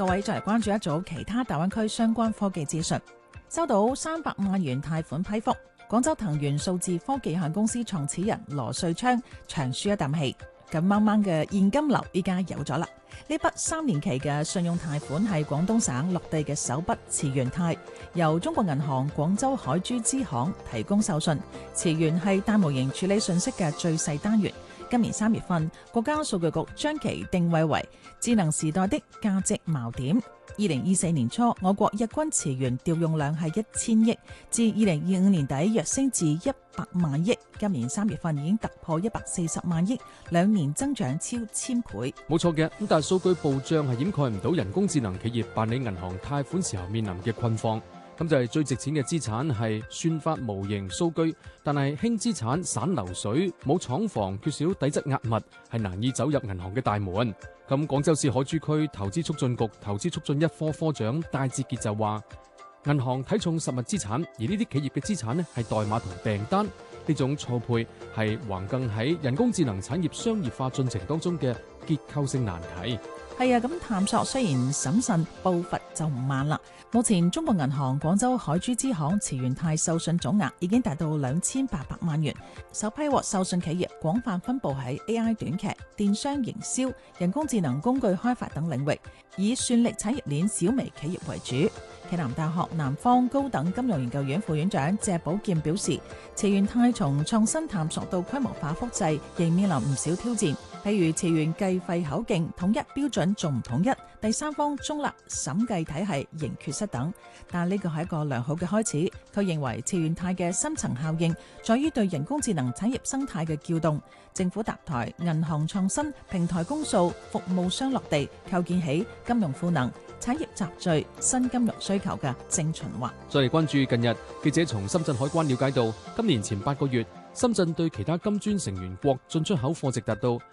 各位再嚟關注一組其他大灣區相關科技資訊。收到300萬元貸款批覆，廣州騰源數字科技有限公司創始人羅瑞昌長舒一啖氣，咁掹掹嘅現金流依家有咗啦。呢筆3年期嘅信用貸款係廣東省落地嘅首筆慈源貸，由中國銀行廣州海珠支行提供授信。慈源係大模型處理信息嘅最細單元。今年3月份，國家數據局將其定位為智能時代的價值錨點。2024年初，我國日均慈源調用量係1000億，至2025年底躍升至100萬億。今年3月份已經突破140萬億，2年增長超1000倍。 冇錯嘅，但係數據暴漲係掩蓋唔到人工智能企業辦理銀行貸款時候面臨嘅困況。咁就係最值錢嘅資產係算法模型數據，但係輕資產散流水，冇廠房，缺少底質壓密，係難以走入銀行嘅大門。咁廣州市海珠區投資促進局投資促進一科科長戴志傑就話，銀行睇重實物資產，而呢啲企業嘅資產呢係代碼同訂單，呢種錯配係橫亘喺人工智能產業商業化進程當中嘅結構性難題。 係啊，咁探索雖然審慎，步伐就唔慢啦。目前中國銀行廣州海珠支行慈源貸授信總額已經達到2800萬元，首批獲授信企業廣泛分佈喺 AI 短劇、電商營銷、人工智能工具開發等領域，以算力產業鏈小微企業為主。暨南大學南方高等金融研究院副院長謝寶劍表示，慈源貸從創新探索到規模化複製，仍面臨唔少挑戰，譬如慈源計費口徑統一標準仲唔統一，第三方中立審計體系仍缺失等。但呢個係一個良好嘅開始。佢認為慈源貸嘅深層效應在於對人工智能產業生態嘅撬動，政府搭台、銀行創新、平台公訴、服務商落地，構建起金融賦能、產業集聚、新金融需求嘅正循環。 再嚟關注近日，記者從深圳海關了解到，今年前8個月，深圳對其他金磚成員國進出口貨值達到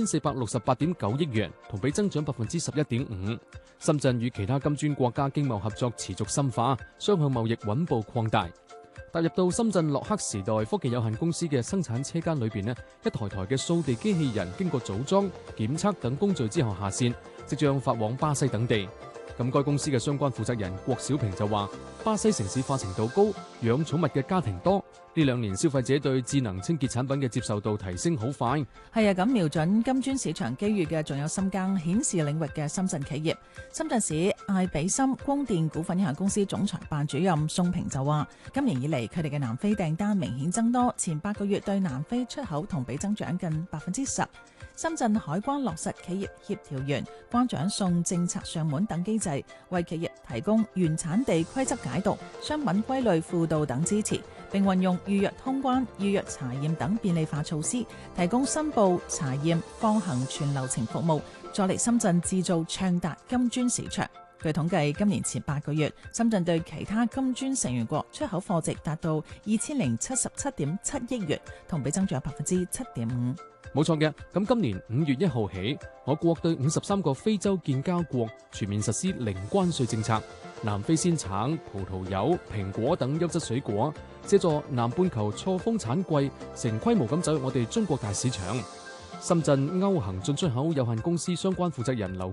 2468.9億元，同比增長11.5%。深圳與其他金磚國家經貿合作持續深化，雙向貿易穩步擴大。踏入到深圳洛克時代科技有限公司嘅生產車間裏邊，一台台嘅掃地機器人經過組裝、檢測等工序之後下線，即將發往巴西等地。咁該公司嘅相關負責人郭小平就話，巴西城市化程度高，養寵物嘅家庭多，呢2年消費者對智能清潔產品嘅接受度提升好快。 係啊，咁瞄準金磚市場機遇嘅仲有深耕顯示領域嘅深圳企業。深圳市艾比森光電股份有限公司總裁辦主任宋平就話，今年以嚟佢哋嘅南非訂單明顯增多，前8個月對南非出口同比增長近10%。深圳海關落實企業協調員、關長送政策上門等機制，為企業提供原產地規則解讀、商品歸類輔導等支持，並運用預約通關、預約查驗等便利化措施，提供申報、查驗、放行全流程服務，助力深圳製造暢達金磚市場。據統計，今年前8個月，深圳對其他金磚成員國出口貨值達到2077.7億元，同比增長7.5%。 冇錯嘅，咁今年5月1號起，我國對53個非洲建交國全面實施零關稅政策。南非鮮橙、葡萄柚、蘋果等優質水果，借助南半球錯峰產季，成規模咁走入我哋中國大市場。深圳歐行進出口有限公司相關負責人劉